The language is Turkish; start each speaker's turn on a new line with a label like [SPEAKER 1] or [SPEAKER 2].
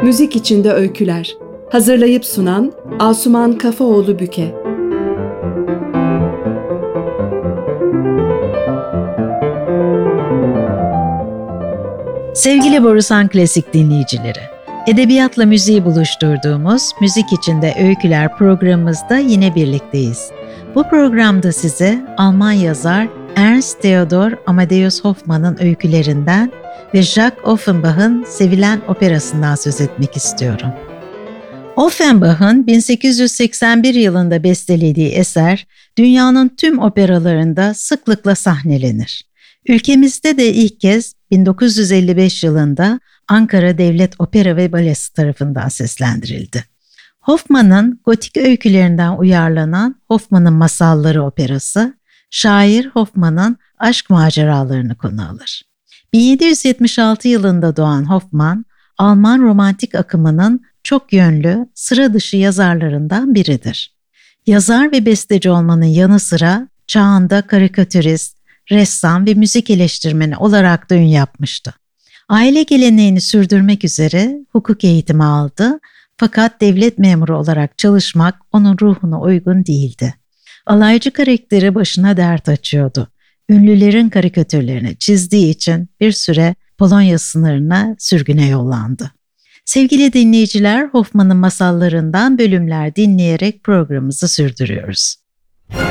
[SPEAKER 1] Müzik içinde öyküler. Hazırlayıp sunan Asuman Kafaoğlu Büke.
[SPEAKER 2] Sevgili Borusan Klasik dinleyicileri, edebiyatla müziği buluşturduğumuz Müzik İçinde Öyküler programımızda yine birlikteyiz. Bu programda size Alman yazar Ernst Theodor Amadeus Hoffmann'ın öykülerinden ve Jacques Offenbach'ın sevilen operasından söz etmek istiyorum. Offenbach'ın 1881 yılında bestelediği eser, dünyanın tüm operalarında sıklıkla sahnelenir. Ülkemizde de ilk kez 1955 yılında Ankara Devlet Opera ve Balesi tarafından seslendirildi. Hoffmann'ın gotik öykülerinden uyarlanan Hoffmann'ın Masalları operası, şair Hoffmann'ın aşk maceralarını konu alır. 1776 yılında doğan Hoffmann, Alman romantik akımının çok yönlü, sıra dışı yazarlarından biridir. Yazar ve besteci olmanın yanı sıra çağında karikatürist, ressam ve müzik eleştirmeni olarak da ün yapmıştı. Aile geleneğini sürdürmek üzere hukuk eğitimi aldı, fakat devlet memuru olarak çalışmak onun ruhuna uygun değildi. Alaycı karakteri başına dert açıyordu. Ünlülerin karikatürlerini çizdiği için bir süre Polonya sınırına sürgüne yollandı. Sevgili dinleyiciler, Hoffmann'ın masallarından bölümler dinleyerek programımızı sürdürüyoruz.